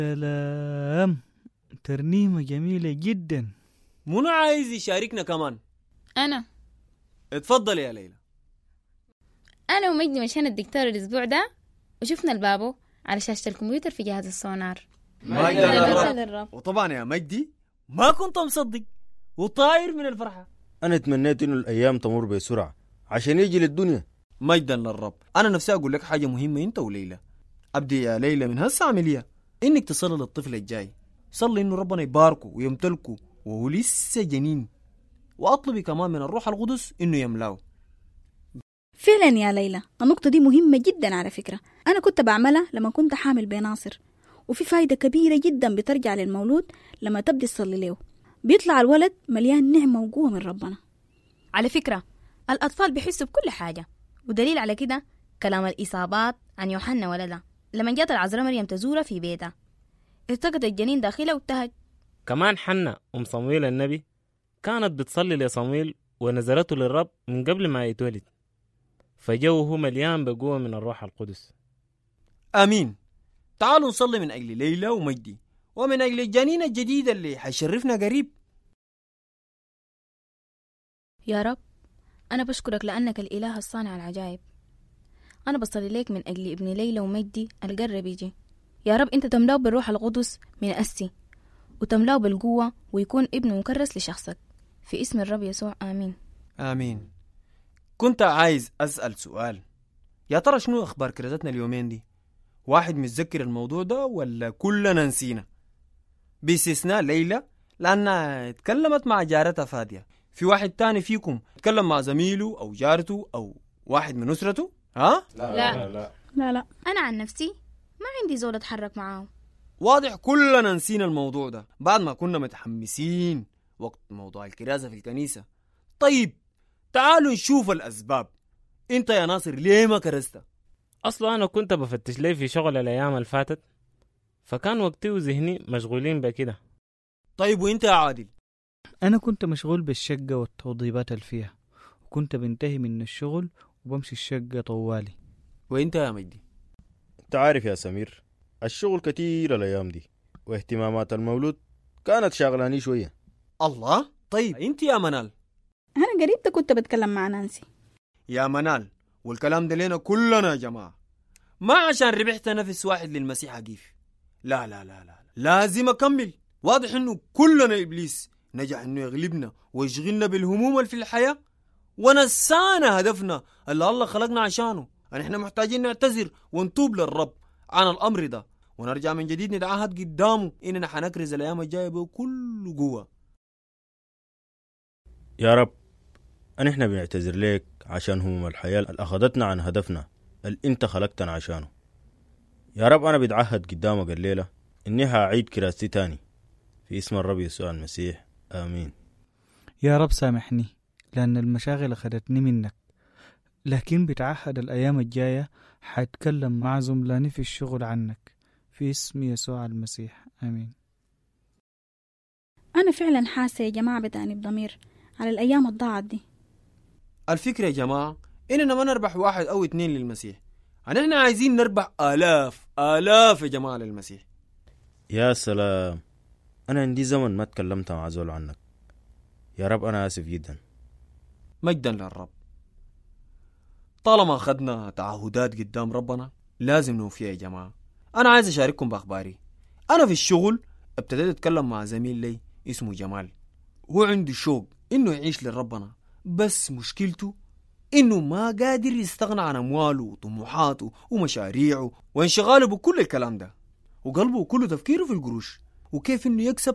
سلام، ترنيمة جميلة جدا. منو عايز يشاركنا كمان؟ أنا. اتفضل يا ليلى. أنا ومجدي مشينا الدكتور الأسبوع ده وشفنا البابو على شاشة الكمبيوتر في جهاز السونار. مجد للرب. وطبعا يا مجدي ما كنت مصدق وطاير من الفرحة. أنا تمنيت إنه الأيام تمر بسرعة عشان يجي للدنيا. مجدا للرب. أنا نفسي أقول لك حاجة مهمة أنت وليلى. أبدي يا ليلى من هسه عملية إنك تصلي للطفل الجاي، صلي إنه ربنا يباركه ويمتلكه وهو لسه جنين، وأطلبي كمان من الروح القدس إنه يملاه. فعلا يا ليلى، النقطة دي مهمة جدا على فكرة. أنا كنت بعملها لما كنت حامل بناصر، وفي فايدة كبيرة جدا بترجع للمولود لما تبدي تصلي له، بيطلع الولد مليان نعمة وقوة من ربنا. على فكرة الأطفال بيحسوا بكل حاجة، ودليل على كده كلام الإصابات عن يوحنا ولدها لما جات العذراء مريم تزوره في بيتها، ارتقد الجنين داخله وابتهج. كمان حنا أم صمويل النبي كانت بتصلي لصمويل ونزلته للرب من قبل ما يتولد، فجوه مليان بقوة من الروح القدس. آمين. تعالوا نصلي من أجل ليلى ومجدي ومن أجل الجنين الجديد اللي حيشرفنا قريب. يا رب أنا بشكرك لأنك الإله الصانع العجائب. أنا بصلي لك من أجل ابن ليلى ومجدي القرب يجي. يا رب أنت تملاه بالروح القدس من أسي، وتملاه بالقوة ويكون ابن مكرس لشخصك، في اسم الرب يسوع آمين. آمين. كنت عايز أسأل سؤال، يا ترى شنو أخبار كرزتنا اليومين دي؟ واحد متذكر الموضوع ده ولا كلنا نسينا؟ باستثناء ليلى لأنها اتكلمت مع جارتها فادية. في واحد تاني فيكم اتكلم مع زميله أو جارته أو واحد من أسرته؟ ها؟ لا. أنا عن نفسي ما عندي زول أتحرك معاه. واضح كلنا نسينا الموضوع ده بعد ما كنا متحمسين وقت موضوع الكرازة في الكنيسة. طيب تعالوا نشوف الأسباب. انت يا ناصر ليه ما كرزت؟ أصلا أنا كنت بفتش لي في شغل الأيام الفاتت، فكان وقتي وذهني مشغولين بكده. طيب وانت يا عادل؟ أنا كنت مشغول بالشقة والتوضيبات اللي فيها، وكنت بنتهي من الشغل وبمشي الشقة طوالي. وانت يا مجدي؟ أنت عارف يا سمير، الشغل كتير الأيام دي واهتمامات المولود كانت شاغلاني شوية. الله. طيب انت يا منال؟ أنا قريب كنت بتكلم مع نانسي. يا منال، والكلام ده لنا كلنا يا جماعة، ما عشان ربحت نفس واحد للمسيح أجيف. لا لا لا لا، لازم أكمل. واضح إنه كلنا إبليس نجح إنه يغلبنا ويشغلنا بالهموم اللي في الحياة ونسانا هدفنا اللي الله خلقنا عشانه. نحن محتاجين نعتذر ونتوب للرب عن الأمر ده ونرجع من جديد نتعهد قدامه إننا حنكرز الأيام الجاية بكل قوة. يا رب نحن بنعتذر لك عشان هموم الحياة اللي أخذتنا عن هدفنا اللي أنت خلقتنا عشانه. يا رب أنا بتعهد قدامك الليلة إني هعيد كراستي تاني في اسم الرب يسوع المسيح، آمين. يا رب سامحني لأن المشاغل أخذتني منك، لكن بتعهد الأيام الجاية حاتكلم مع زملاني في الشغل عنك في اسم يسوع المسيح، آمين. أنا فعلا حاسة يا جماعة بتأنيب ضمير على الأيام الضاعت دي. الفكرة يا جماعة إننا ما نربح واحد أو 2 للمسيح، نحن عايزين نربح آلاف يا جماعة للمسيح. يا سلام، أنا عندي زمن ما تكلمت مع زول عنك. يا رب أنا آسف جدا. مجدا للرب. طالما أخذنا تعهدات قدام ربنا لازم نوفيها يا جماعة. أنا عايز أشارككم بأخباري. أنا في الشغل ابتديت أتكلم مع زميل لي اسمه جمال، هو عنده شوق إنه يعيش لربنا، بس مشكلته إنه ما قادر يستغنى عن أمواله وطموحاته ومشاريعه وانشغاله بكل الكلام ده، وقلبه كله تفكيره في القروش وكيف إنه يكسب